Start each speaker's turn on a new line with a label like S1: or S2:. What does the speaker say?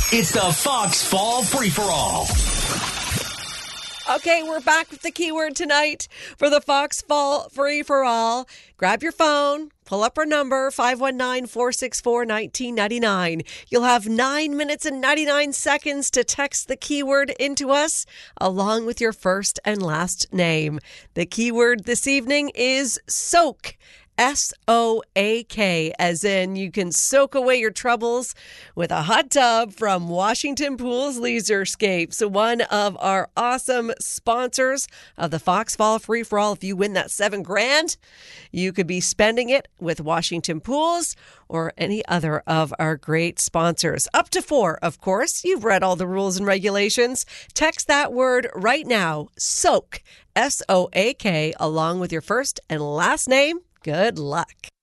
S1: It's the Fox Fall Free-for-All.
S2: Okay, we're back with the keyword tonight for the Fox Fall Free-for-All. Grab your phone, pull up our number, 519-464-1999. You'll have 9 minutes and 99 seconds to text the keyword into us, along with your first and last name. The keyword this evening is soak. S-O-A-K, as in you can soak away your troubles with a hot tub from Washington Pools Leisurescapes, one of our awesome sponsors of the Fox Fall Free-for-All. If you win that $7,000, you could be spending it with Washington Pools or any other of our great sponsors. Up to 4, of course. You've read all the rules and regulations. Text that word right now, soak, S-O-A-K, along with your first and last name. Good luck.